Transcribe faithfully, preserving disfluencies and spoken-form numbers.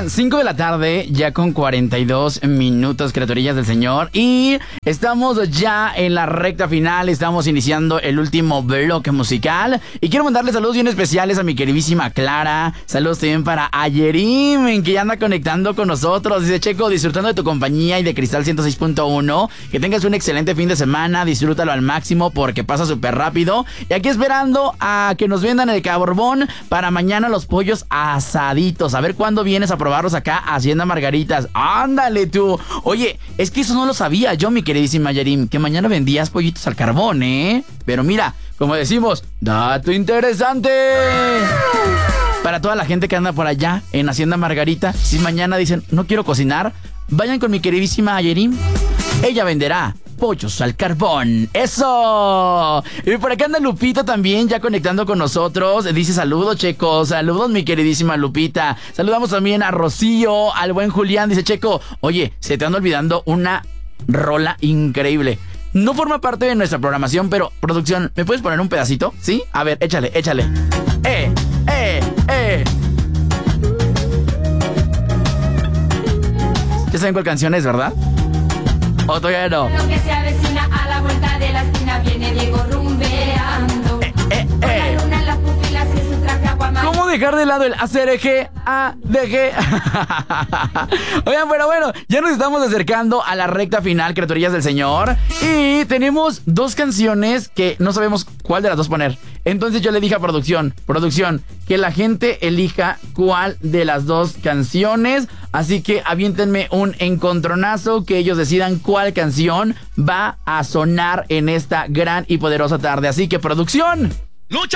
Son cinco de la tarde, ya con cuarenta y dos minutos, criaturillas del Señor. Y estamos ya en la recta final, estamos iniciando el último bloque musical. Y quiero mandarle saludos bien especiales a mi queridísima Clara. Saludos también para Ayerim, que ya anda conectando con nosotros. Dice: Checo, disfrutando de tu compañía y de Cristal ciento seis punto uno. Que tengas un excelente fin de semana, disfrútalo al máximo porque pasa súper rápido. Y aquí esperando a que nos vendan el carbón para mañana los pollos asaditos. A ver cuándo vienes a probarlos acá a Hacienda Margaritas. ¡Ándale tú! Oye, es que eso no lo sabía yo, mi queridísima Yerim, que mañana vendías pollitos al carbón, ¿eh? Pero mira, como decimos, dato interesante. Para toda la gente que anda por allá en Hacienda Margarita, si mañana dicen, no quiero cocinar, vayan con mi queridísima Yerim. Ella venderá pollos al carbón. ¡Eso! Y por acá anda Lupita también, ya conectando con nosotros. Dice: saludos, Checo. Saludos, mi queridísima Lupita. Saludamos también a Rocío, al buen Julián. Dice: Checo, oye, se te anda olvidando una rola increíble. No forma parte de nuestra programación, pero producción, ¿me puedes poner un pedacito? ¿Sí? A ver, échale, échale. ¡Eh! ¡Eh! ¡Eh! Ya saben cuál canción es, ¿verdad? ¿O todavía no? Lo que se avecina a la vuelta de la esquina viene Diego rumbeando. Eh, eh, eh. Con la luna en las pupilas y su traje aguamarino. ¿Cómo dejar de lado el A C R G A D G? Oigan, pero bueno, ya nos estamos acercando a la recta final, criaturillas del Señor. Y tenemos dos canciones que no sabemos cuál de las dos poner. Entonces yo le dije a producción, producción, que la gente elija cuál de las dos canciones. Así que aviéntenme un encontronazo, que ellos decidan cuál canción va a sonar en esta gran y poderosa tarde. Así que, producción, ¡lucha!